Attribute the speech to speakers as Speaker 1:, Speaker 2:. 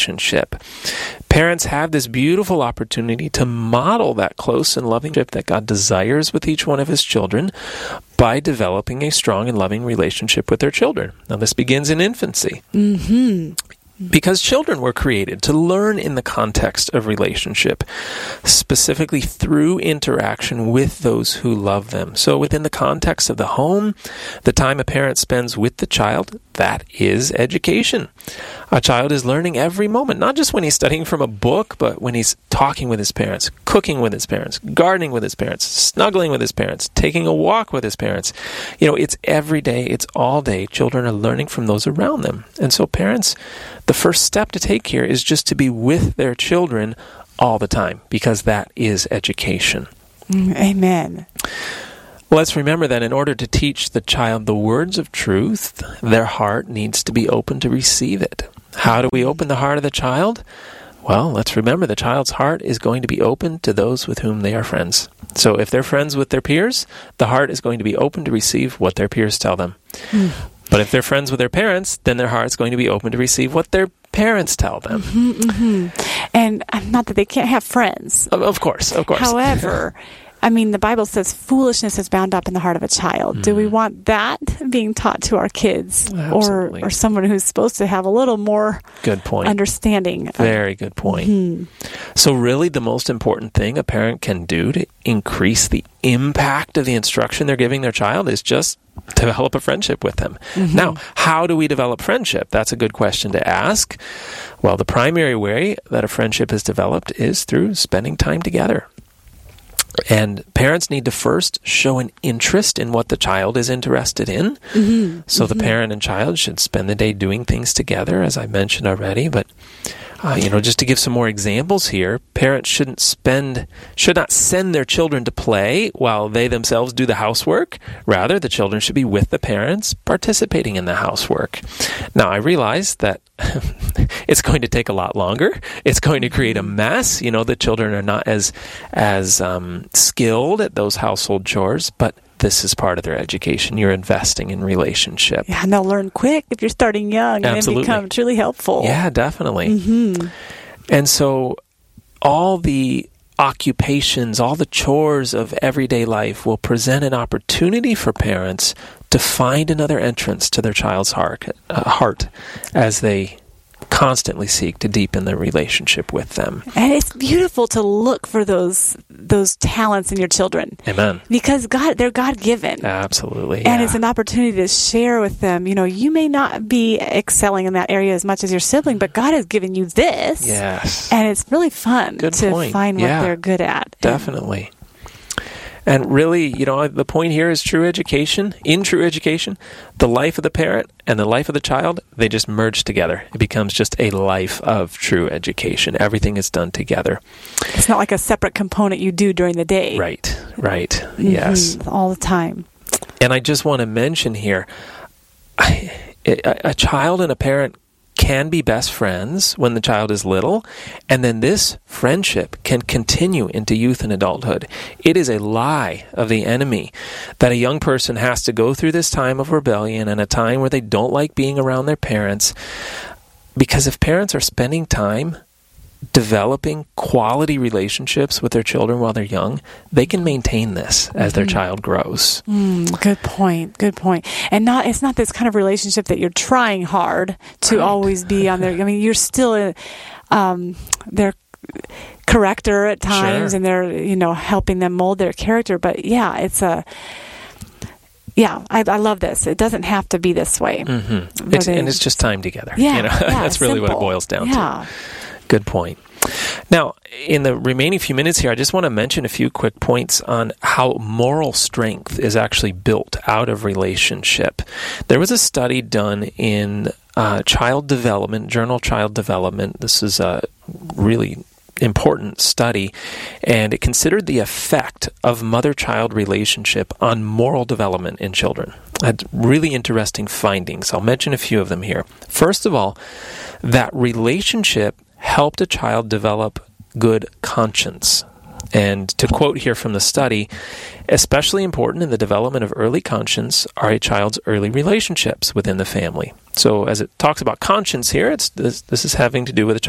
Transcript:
Speaker 1: relationship. Parents have this beautiful opportunity to model that close and loving relationship that God desires with each one of his children by developing a strong and loving relationship with their children. Now, this begins in infancy. Because children were created to learn in the context of relationship, specifically through interaction with those who love them. So within the context of the home, the time a parent spends with the child, that is education. A child is learning every moment, not just when he's studying from a book, but when he's talking with his parents, cooking with his parents, gardening with his parents, snuggling with his parents, taking a walk with his parents. It's every day, it's all day. Children are learning from those around them. And so parents, the first step to take here is just to be with their children all the time, because that is education.
Speaker 2: Amen.
Speaker 1: Let's remember that in order to teach the child the words of truth, their heart needs to be open to receive it. How do we open the heart of the child? Well, let's remember the child's heart is going to be open to those with whom they are friends. So if they're friends with their peers, the heart is going to be open to receive what their peers tell them. But if they're friends with their parents, then their heart's going to be open to receive what their parents tell them.
Speaker 2: And not that they can't have friends.
Speaker 1: Of course.
Speaker 2: However, the Bible says foolishness is bound up in the heart of a child. Do we want that being taught to our kids?
Speaker 1: Absolutely.
Speaker 2: Or someone who's supposed to have a little more
Speaker 1: good point.
Speaker 2: Understanding?
Speaker 1: Very good point. So really the most important thing a parent can do to increase the impact of the instruction they're giving their child is just develop a friendship with them. Now, how do we develop friendship? That's a good question to ask. Well, the primary way that a friendship is developed is through spending time together. And parents need to first show an interest in what the child is interested in. So the parent and child should spend the day doing things together, as I mentioned already. But, just to give some more examples here, parents should not send their children to play while they themselves do the housework. Rather, the children should be with the parents, participating in the housework. Now, I realize that it's going to take a lot longer. It's going to create a mess. The children are not as skilled at those household chores, but this is part of their education. You're investing in relationship.
Speaker 2: Yeah, and they'll learn quick if you're starting young.
Speaker 1: Absolutely.
Speaker 2: And become truly helpful.
Speaker 1: Yeah, definitely. And so all the occupations, all the chores of everyday life will present an opportunity for parents to find another entrance to their child's heart as they constantly seek to deepen their relationship with them.
Speaker 2: And it's beautiful to look for those talents in your children.
Speaker 1: Amen.
Speaker 2: Because they're God-given.
Speaker 1: Absolutely.
Speaker 2: And it's an opportunity to share with them. You may not be excelling in that area as much as your sibling, but God has given you this.
Speaker 1: Yes.
Speaker 2: And it's really fun to find what they're good at.
Speaker 1: Definitely. And really, the point here is true education. In true education, the life of the parent and the life of the child, they just merge together. It becomes just a life of true education. Everything is done together.
Speaker 2: It's not like a separate component you do during the day.
Speaker 1: Right. Yes.
Speaker 2: All the time.
Speaker 1: And I just want to mention here, a child and a parent can be best friends when the child is little, and then this friendship can continue into youth and adulthood. It is a lie of the enemy that a young person has to go through this time of rebellion and a time where they don't like being around their parents, because if parents are spending time developing quality relationships with their children while they're young, they can maintain this as their child grows.
Speaker 2: Good point. And it's not this kind of relationship that you're trying hard to always be on there. You're still their corrector at times, and they're helping them mold their character. But I love this. It doesn't have to be this way.
Speaker 1: It's just time together. That's really what it boils down to. Good point. Now, in the remaining few minutes here, I just want to mention a few quick points on how moral strength is actually built out of relationship. There was a study done in Child Development, Journal Child Development. This is a really important study, and it considered the effect of mother-child relationship on moral development in children. Had really interesting findings. I'll mention a few of them here. First of all, that relationship helped a child develop good conscience. And to quote here from the study, especially important in the development of early conscience are a child's early relationships within the family. So as it talks about conscience here, this is having to do with a